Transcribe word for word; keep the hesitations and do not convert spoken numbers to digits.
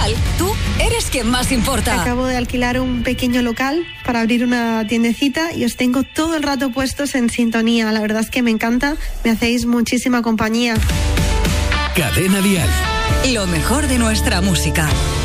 Dial, tú eres quien más importa. Acabo de alquilar un pequeño local para abrir una tiendecita y os tengo todo el rato puestos en sintonía. La verdad es que me encanta, me hacéis muchísima compañía. Cadena Dial. Lo mejor de nuestra música.